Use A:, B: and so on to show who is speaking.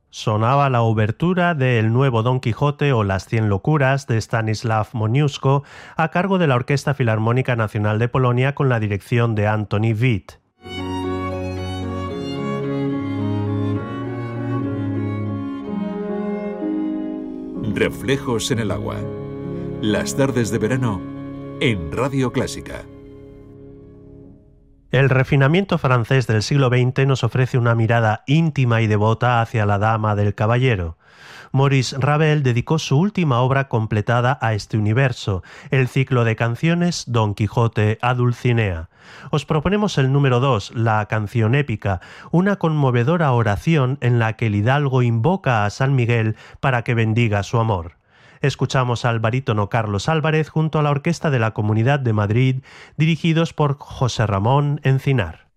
A: Sonaba la obertura de El nuevo Don Quijote o Las 100 locuras de Stanislaw Moniuszko a cargo de la Orquesta Filarmónica Nacional de Polonia con la dirección de Antoni Witt.
B: Reflejos en el agua. Las tardes de verano en Radio Clásica.
A: El refinamiento francés del siglo XX nos ofrece una mirada íntima y devota hacia la dama del caballero. Maurice Ravel dedicó su última obra completada a este universo, el ciclo de canciones Don Quijote a Dulcinea. Os proponemos el número 2, la canción épica, una conmovedora oración en la que el hidalgo invoca a San Miguel para que bendiga su amor. Escuchamos al barítono Carlos Álvarez junto a la Orquesta de la Comunidad de Madrid, dirigidos por José Ramón Encinar.